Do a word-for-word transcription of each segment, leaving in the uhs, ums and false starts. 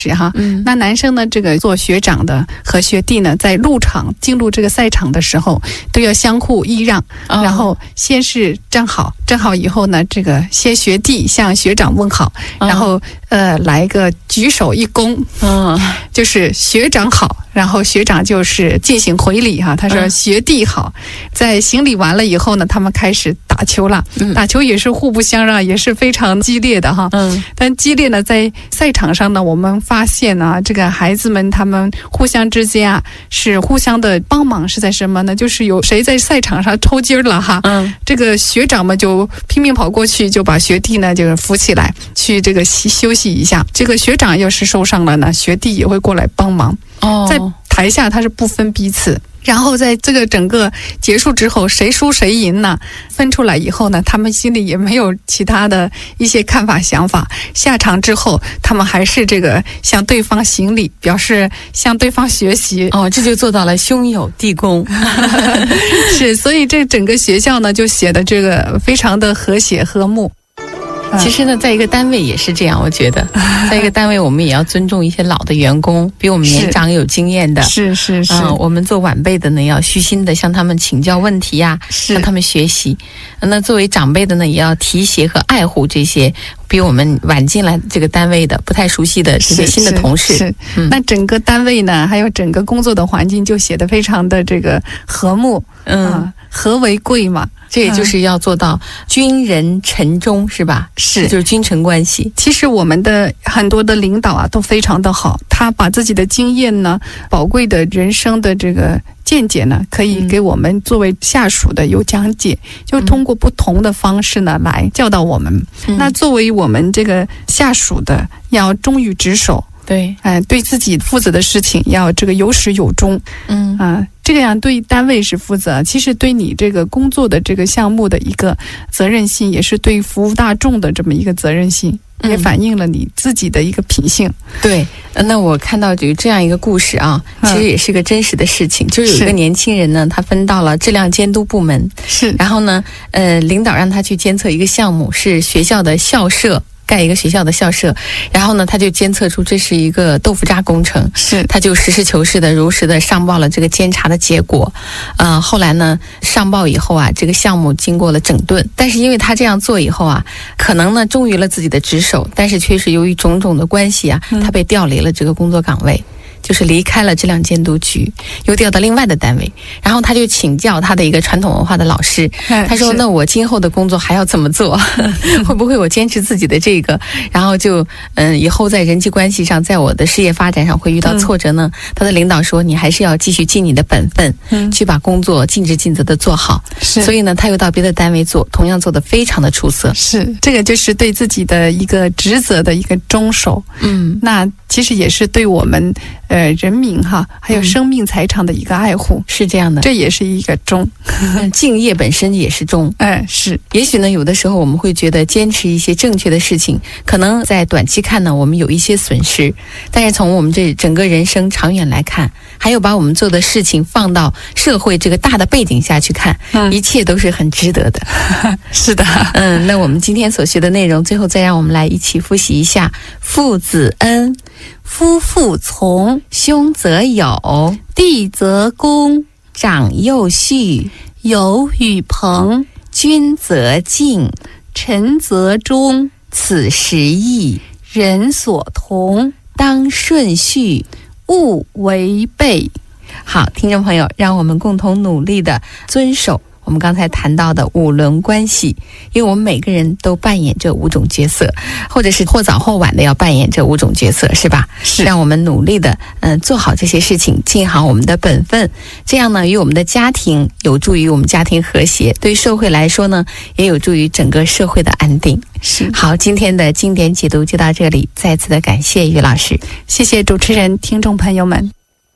哈，嗯，那男生呢，这个做学长的和学弟呢，在入场进入这个赛场的时候，都要相互揖让，哦、然后先是站好，站好以后呢，这个先学弟向学长问好，哦、然后呃来个举手一躬，嗯、哦，就是学长好，然后学长就是进行回礼哈，他说学弟好，嗯、在行礼完了以后呢，他们开始打球了，嗯、打球也是互不相让，也是非常激烈的哈，嗯，但激烈呢，在赛场上呢，我们发现啊，这个孩子们他们互相之间啊是互相的帮忙，是在什么呢？就是有谁在赛场上抽筋了哈，嗯，这个学长们就拼命跑过去，就把学弟呢就是扶起来，去这个休息一下。这个学长要是受伤了呢，学弟也会过来帮忙。哦，在台下他是不分彼此。然后在这个整个结束之后，谁输谁赢呢？分出来以后呢，他们心里也没有其他的一些看法想法。下场之后，他们还是这个向对方行礼，表示向对方学习。 哦，这就做到了兄友弟恭。 是，所以这整个学校呢，就写的这个非常的和谐和睦。 其实呢，在一个单位也是这样，我觉得，在一个单位我们也要尊重一些老的员工，比我们年长有经验的， 是是是、 呃。我们做晚辈的呢，要虚心的向他们请教问题呀、啊，向他们学习。那作为长辈的呢，也要提携和爱护这些比我们晚进来这个单位的不太熟悉的这些新的同事。 是, 是, 是、嗯，那整个单位呢，还有整个工作的环境就写得非常的这个和睦。嗯，呃、和为贵嘛。 这也就是要做到君人臣忠，是吧？ 是， 就是君臣关系。 其实我们的很多的领导啊，都非常的好，他把自己的经验呢、宝贵的人生的这个见解呢，可以给我们作为下属的有讲解，嗯、就通过不同的方式呢来教导我们。嗯、那作为我们这个下属的，要忠于职守。 对， 哎、呃，对自己负责的事情要这个有始有终，嗯啊、呃，这个样对单位是负责，其实对你这个工作的这个项目的一个责任心，也是对服务大众的这么一个责任心，也反映了你自己的一个品性。 对，那我看到有这样一个故事啊，其实也是个真实的事情，嗯、就是有一个年轻人呢，他分到了质量监督部门， 是， 然后呢，呃，领导让他去监测一个项目，是学校的校舍。盖一个学校的校舍，然后呢，他就监测出这是一个豆腐渣工程， 是， 他就实事求是的、如实的上报了这个监察的结果。呃，后来呢，上报以后啊，这个项目经过了整顿，但是因为他这样做以后啊，可能呢忠于了自己的职守，但是却是由于种种的关系啊，他被调离了这个工作岗位。就是离开了质量监督局，又调到另外的单位，然后他就请教他的一个传统文化的老师，他说那我今后的工作还要怎么做？会不会我坚持自己的这个，然后就嗯以后在人际关系上，在我的事业发展上会遇到挫折呢？嗯、他的领导说你还是要继续尽你的本分，嗯、去把工作尽职尽责的做好。 是， 所以呢，他又到别的单位做，同样做得非常的出色。 是，这个就是对自己的一个职责的一个忠守。嗯，那其实也是对我们呃人民哈，还有生命财产的一个爱护， 嗯、是这样的， 这也是一个忠。 敬业本身也是忠。 哎，是。 也许呢，有的时候我们会觉得坚持一些正确的事情，可能在短期看呢，我们有一些损失，但是从我们这整个人生长远来看，还有把我们做的事情放到社会这个大的背景下去看，嗯、一切都是很值得的。 是的， 嗯，那我们今天所学的内容，最后再让我们来一起复习一下：父子恩。 夫妇从， 兄则友， 弟则恭， 长幼序， 友与朋， 君则敬， 臣则忠， 此时义， 人所同， 当顺序， 勿违背。 好，听众朋友，让我们共同努力的遵守我们刚才谈到的五伦关系，因为我们每个人都扮演这五种角色，或者是或早或晚的要扮演这五种角色，是吧？ 是。 让我们努力的嗯、呃、做好这些事情，尽好我们的本分，这样呢，与我们的家庭有助于我们家庭和谐，对社会来说呢，也有助于整个社会的安定。 是。 好，今天的经典解读就到这里，再次的感谢于老师， 谢谢主持人，听众朋友们。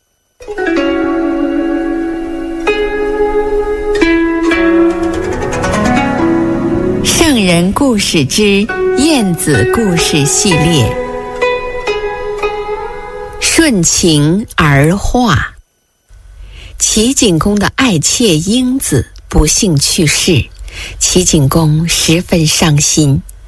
圣人故事之晏子故事系列，顺情而化。齐景公的爱妾英子不幸去世，齐景公十分伤心。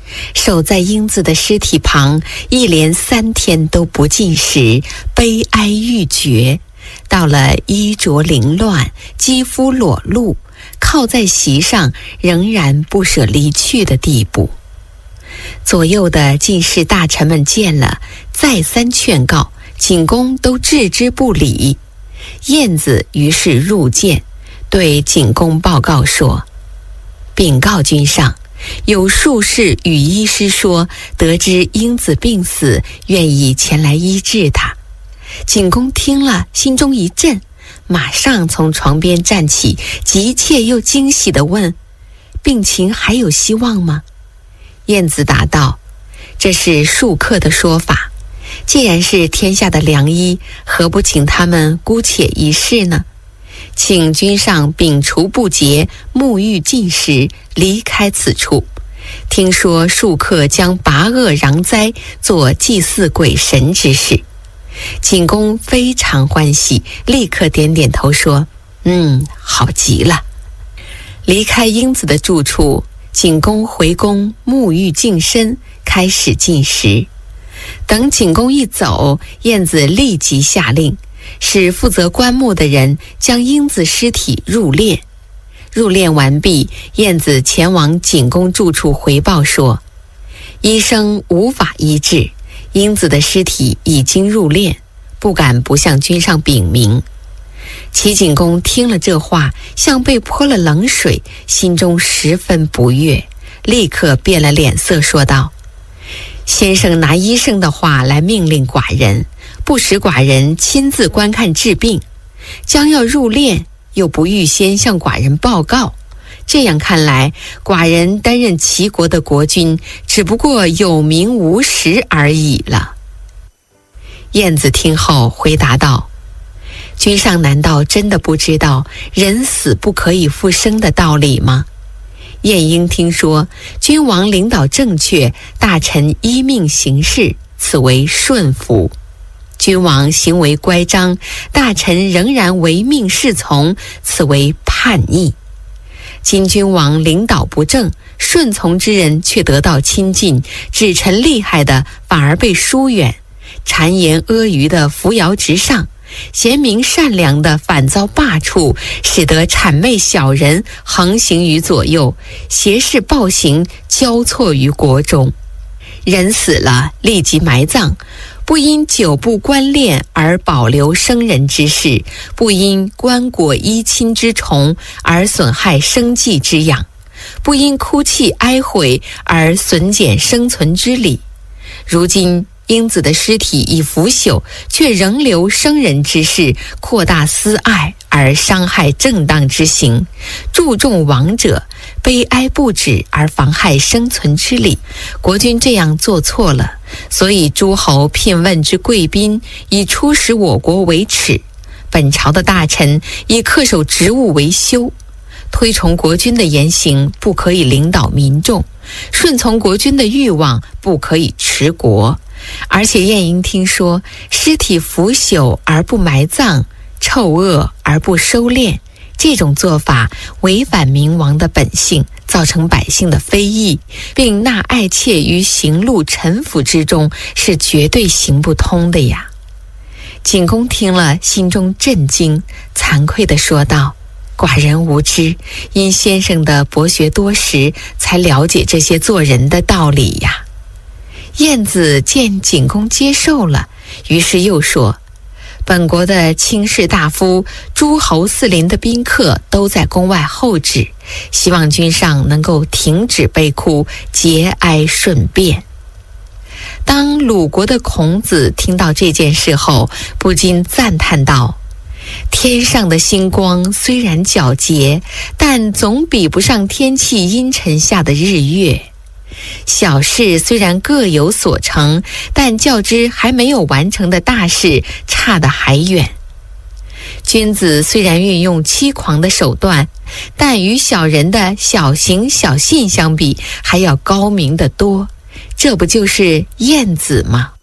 守在英子的尸体旁，一连三天都不进食，悲哀欲绝，到了衣着凌乱、肌肤裸露，靠在席上仍然不舍离去的地步。左右的进士大臣们见了，再三劝告，景公都置之不理。晏子于是入见，对景公报告说：禀告君上，有术士与医师说，得知英子病死，愿意前来医治他。景公听了，心中一震，马上从床边站起，急切又惊喜地问：病情还有希望吗？晏子答道：这是术客的说法，既然是天下的良医，何不请他们姑且一试呢？请君上摒除不洁，沐浴禁食，离开此处。听说术客将拔恶攘灾，做祭祀鬼神之事。景公非常欢喜，立刻点点头说：嗯，好极了。离开英子的住处，景公回宫沐浴净身，开始进食。等景公一走，晏子立即下令，使负责棺木的人将英子尸体入殓。入殓完毕，晏子前往景公住处回报说：医生无法医治，英子的尸体已经入殓，不敢不向君上禀明。齐景公听了这话，像被泼了冷水，心中十分不悦，立刻变了脸色，说道：先生拿医生的话来命令寡人，不使寡人亲自观看治病，将要入殓，又不预先向寡人报告，这样看来，寡人担任齐国的国君，只不过有名无实而已了。晏子听后回答道：君上难道真的不知道人死不可以复生的道理吗？晏婴听说君王领导正确，大臣依命行事，此为顺服；君王行为乖张，大臣仍然唯命是从，此为叛逆。今君王领导不正，顺从之人却得到亲近，指臣厉害的反而被疏远，谗言阿谀的扶摇直上，贤明善良的反遭罢黜，使得谄媚小人横行于左右，邪事暴行交错于国中。人死了立即埋葬，不因久不官殓而保留生人之事，不因棺椁衣亲之崇而损害生计之养，不因哭泣哀悔而损减生存之理。如今英子的尸体已腐朽，却仍留生人之事，扩大私爱而伤害正当之行，注重亡者，悲哀不止而妨害生存之理。国君这样做错了，所以诸侯聘问之贵宾以出使我国为耻，本朝的大臣以恪守职务为羞。推崇国君的言行不可以领导民众，顺从国君的欲望不可以持国。而且晏婴听说尸体腐朽而不埋葬，臭恶而不收敛，这种做法违反明王的本性，造成百姓的非议，并纳爱妾于行路臣服之中，是绝对行不通的呀。景公听了，心中震惊，惭愧地说道：寡人无知，因先生的博学多识，才了解这些做人的道理呀。晏子见景公接受了，于是又说：本国的卿士大夫、诸侯四邻的宾客都在宫外候旨，希望君上能够停止悲哭，节哀顺变。当鲁国的孔子听到这件事后，不禁赞叹道：天上的星光虽然皎洁，但总比不上天气阴沉下的日月。小事虽然各有所成，但较之还没有完成的大事，差得还远。君子虽然运用欺狂的手段，但与小人的小行小信相比，还要高明得多。这不就是晏子吗？